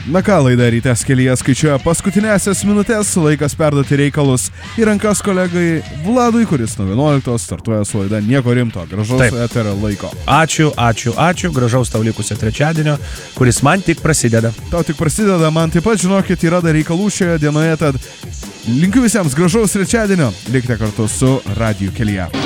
Na ką, laida Rytas kelyje skaičiuoja paskutinėsias minutės, laikas perduoti reikalus į rankas kolegai Vladui, kuris nuo 11 startuoja su laida Nieko rimto. Gražaus eterio laiko. Ačiū. Gražaus tau likusio trečiadienio, kuris man tik prasideda. Tau tik prasideda, man taip pat, žinokit, yra dar reikalų šioje dienoje, tad linkiu visiems gražaus trečiadienio. Likite kartu su Radiju kelyje.